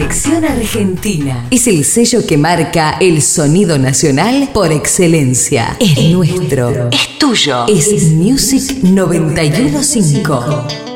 Selección Argentina. Es el sello que marca el sonido nacional por excelencia. Es nuestro. Es tuyo. Es Music 915.